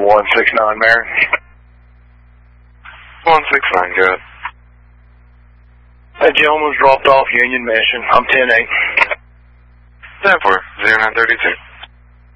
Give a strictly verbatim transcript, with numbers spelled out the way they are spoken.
one six nine, Marin. one six nine, go ahead. That gentleman was dropped off Union Mission. I'm ten eight. ten four, zero nine thirty-two.